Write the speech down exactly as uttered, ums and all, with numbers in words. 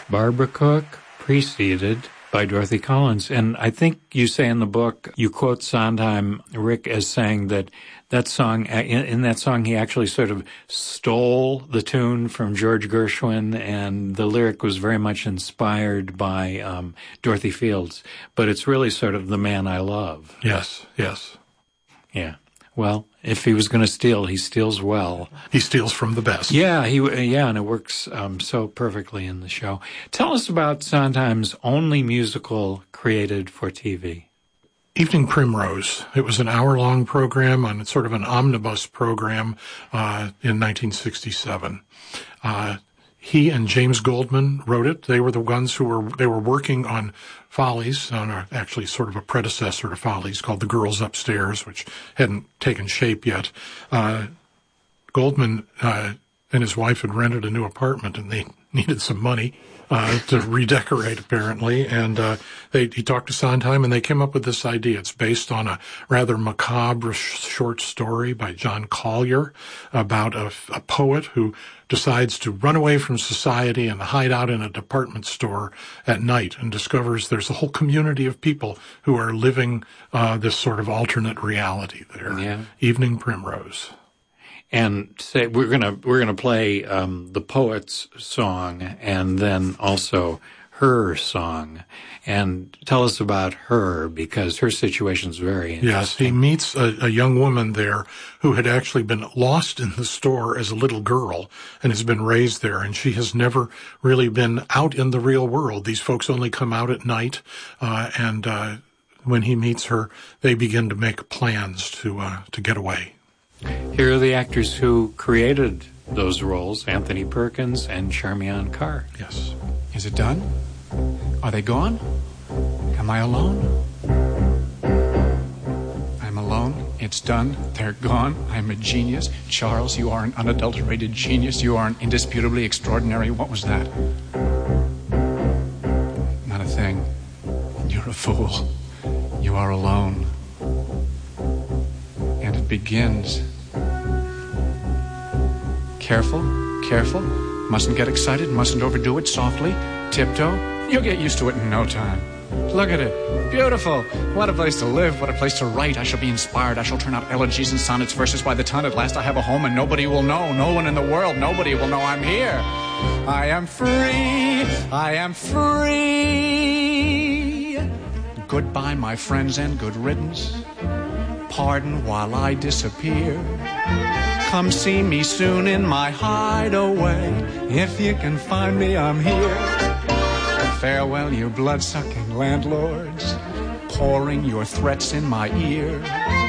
Barbara Cook, preceded by Dorothy Collins. And I think you say in the book, you quote Sondheim, Rick, as saying that that song, in, in that song, he actually sort of stole the tune from George Gershwin, and the lyric was very much inspired by um, Dorothy Fields. But it's really sort of The Man I Love. Yes, yes. Yeah. Well, if he was going to steal, he steals well. He steals from the best. Yeah, he yeah, and it works um, so perfectly in the show. Tell us about Sondheim's only musical created for T V. Evening Primrose. It was an hour-long program on sort of an omnibus program uh, in nineteen sixty-seven. Uh, he and James Goldman wrote it. They were the ones who were they were working on Follies, on a, actually sort of a predecessor to Follies called The Girls Upstairs, which hadn't taken shape yet. Uh, Goldman uh, and his wife had rented a new apartment, and they needed some money uh, to redecorate, apparently. And uh, they, he talked to Sondheim, and they came up with this idea. It's based on a rather macabre sh- short story by John Collier about a, a poet who decides to run away from society and hide out in a department store at night, and discovers there's a whole community of people who are living uh, this sort of alternate reality there. Yeah. Evening Primrose. And say we're gonna we're gonna play um, the poet's song, and then also her song, and tell us about her, because her situation's very interesting. Yes, he meets a, a young woman there who had actually been lost in the store as a little girl and has been raised there, and she has never really been out in the real world. These folks only come out at night, uh, and uh, when he meets her, they begin to make plans to uh, to get away. Here are the actors who created those roles, Anthony Perkins and Charmian Carr. Yes. Is it done? Are they gone? Am I alone? I'm alone. It's done. They're gone. I'm a genius. Charles, you are an unadulterated genius. You are an indisputably extraordinary. What was that? Not a thing. You're a fool. You are alone. And it begins. Careful, careful. Mustn't get excited, mustn't overdo it. Softly, tiptoe. You'll get used to it in no time. Look at it. Beautiful. What a place to live. What a place to write. I shall be inspired. I shall turn out elegies and sonnets, verses by the ton. At last I have a home and nobody will know. No one in the world. Nobody will know I'm here. I am free. I am free. Goodbye, my friends, and good riddance. Pardon while I disappear. Come see me soon in my hideaway. If you can find me, I'm here. Farewell, you blood-sucking landlords, pouring your threats in my ear.